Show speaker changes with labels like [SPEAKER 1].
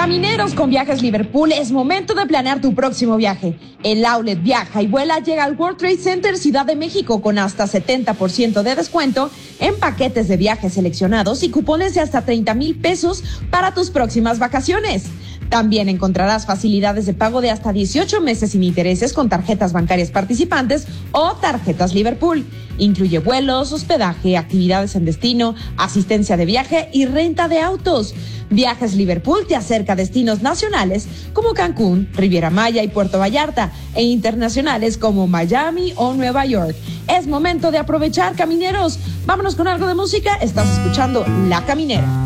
[SPEAKER 1] Camineros con Viajes Liverpool, es momento de planear tu próximo viaje. El outlet Viaja y Vuela llega al World Trade Center Ciudad de México con hasta 70% de descuento en paquetes de viajes seleccionados y cupones de hasta 30,000 pesos para tus próximas vacaciones. También encontrarás facilidades de pago de hasta 18 meses sin intereses con tarjetas bancarias participantes o tarjetas Liverpool. Incluye vuelos, hospedaje, actividades en destino, asistencia de viaje y renta de autos. Viajes Liverpool te acerca a destinos nacionales como Cancún, Riviera Maya y Puerto Vallarta e internacionales como Miami o Nueva York. Es momento de aprovechar, camineros. Vámonos con algo de música. Estás escuchando La Caminera.